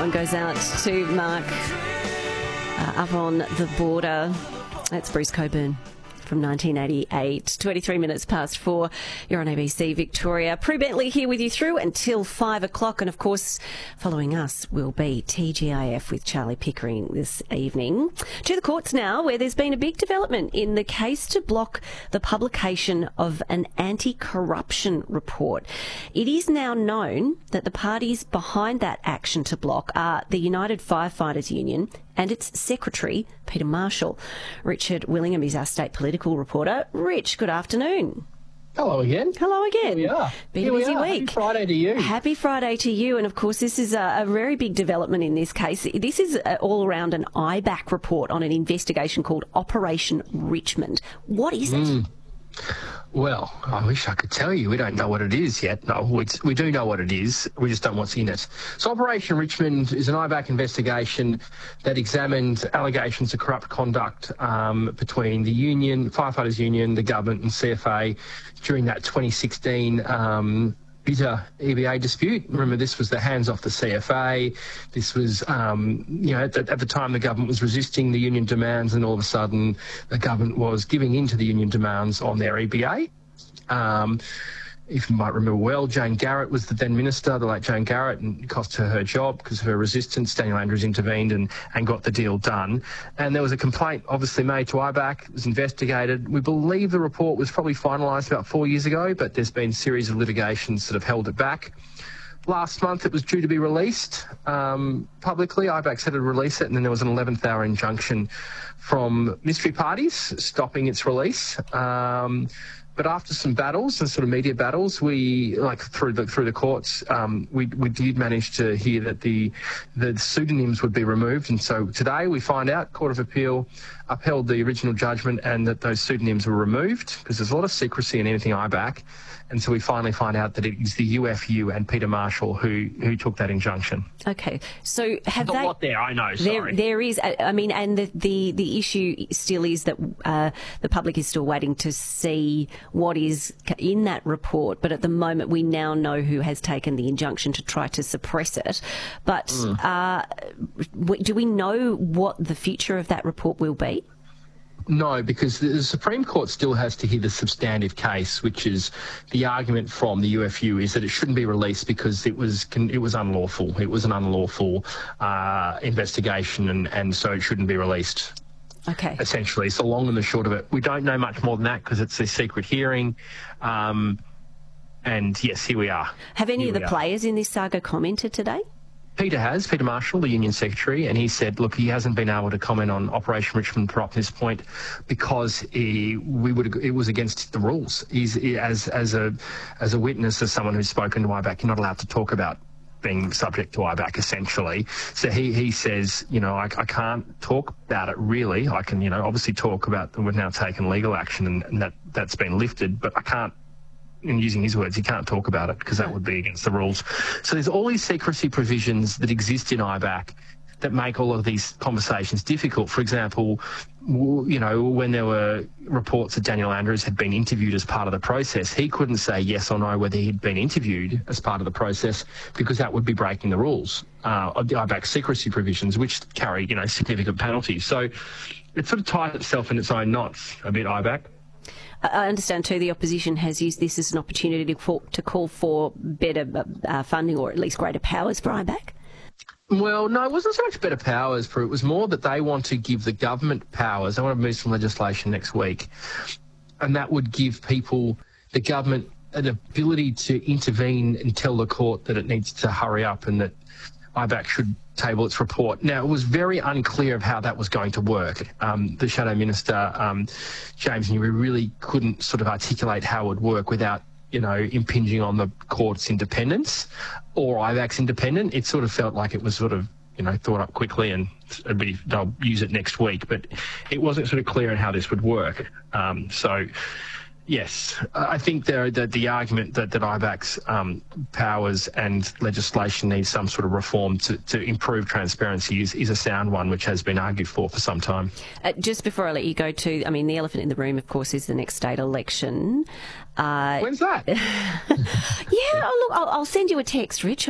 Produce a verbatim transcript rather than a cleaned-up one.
one goes out to Mark uh, up on the border. That's Bruce Cockburn from nineteen eighty-eight. twenty-three minutes past four. You're on A B C Victoria. Prue Bentley here with you through until five o'clock. And of course, following us will be T G I F with Charlie Pickering this evening. To the courts now, where there's been a big development in the case to block the publication of an anti-corruption report. It is now known that the parties behind that action to block are the United Firefighters Union and its secretary, Peter Marshall. Richard Willingham is our state political reporter. Rich, good afternoon. Hello again. Hello again. Here we are. Been Here a busy we are. week. Happy Friday to you. Happy Friday to you. And of course, this is a, a very big development in this case. This is a, all around an I B A C report on an investigation called Operation Richmond. What is it? Mm. Well, I wish I could tell you. We don't know what it is yet. No, we, we do know what it is. We just don't know what's in it. So Operation Richmond is an I B A C investigation that examined allegations of corrupt conduct um, between the union, Firefighters Union, the government and C F A during that twenty sixteen um, bitter E B A dispute. Remember, this was the hands off the C F A. This was, um, you know, at the, at the time the government was resisting the union demands, and all of a sudden the government was giving in to the union demands on their E B A. Um, if you might remember well, Jane Garrett was the then minister, the late Jane Garrett, and it cost her her job because of her resistance. Daniel Andrews intervened and, and got the deal done. And there was a complaint obviously made to I B A C. It was investigated. We believe the report was probably finalised about four years ago, but there's been a series of litigations that have held it back. Last month it was due to be released um, publicly. I B A C said to release it, and then there was an eleventh hour injunction from mystery parties stopping its release. Um, But after some battles and sort of media battles, we, like through the through the courts, um, we we did manage to hear that the the pseudonyms would be removed. And so today we find out Court of Appeal upheld the original judgment and that those pseudonyms were removed because there's a lot of secrecy in anything I B A C. And so we finally find out that it is the U F U and Peter Marshall who who took that injunction. Okay, so have There's they? a lot there, I know. There, Sorry. there is. I mean, and the the, the issue still is that uh, the public is still waiting to see what is in that report. But at the moment, we now know who has taken the injunction to try to suppress it. But mm. uh, do we know what the future of that report will be? No, because the Supreme Court still has to hear the substantive case, which is the argument from the U F U is that it shouldn't be released because it was it was unlawful. It was an unlawful uh, investigation, and, and so it shouldn't be released. Okay. Essentially, so long and the short of it, we don't know much more than that because it's a secret hearing. Um, and yes, here we are. Have any here of the players in this saga commented today? Peter has, Peter Marshall, the union secretary, and he said, look, he hasn't been able to comment on Operation Richmond up to this point because he, we would it was against the rules. He's he, as as a as a witness, as someone who's spoken to I B A C, you're not allowed to talk about being subject to I B A C essentially. So he he says, you know, I, I can't talk about it really. I can, you know, obviously talk about that we've now taken legal action and, and that that's been lifted, but I can't. In using his words, he can't talk about it because that would be against the rules. So there's all these secrecy provisions that exist in I B A C that make all of these conversations difficult. For example, you know, when there were reports that Daniel Andrews had been interviewed as part of the process, he couldn't say yes or no whether he'd been interviewed as part of the process because that would be breaking the rules uh, of the I B A C secrecy provisions, which carry, you know, significant penalties. So it sort of ties itself in its own knots a bit, I B A C. I understand too the opposition has used this as an opportunity to call, to call for better uh, funding or at least greater powers for I B A C. Well, no, it wasn't so much better powers for it. It was more that they want to give the government powers. They want to move some legislation next week, and that would give people, the government, an ability to intervene and tell the court that it needs to hurry up and that I B A C should table its report. Now, it was very unclear of how that was going to work. Um, the Shadow Minister, um, James Newry, really couldn't sort of articulate how it would work without, you know, impinging on the court's independence or I B A C's independence. It sort of felt like it was sort of, you know, thought up quickly and it'd be, they'll use it next week. But it wasn't sort of clear on how this would work. Um, so... Yes, I think there, the, the argument that, that I B A C's um, powers and legislation needs some sort of reform to, to improve transparency is, is a sound one, which has been argued for for some time. Uh, just before I let you go to, I mean, the elephant in the room, of course, is the next state election. Uh, When's that? yeah, oh, look, I'll, I'll send you a text, Rich.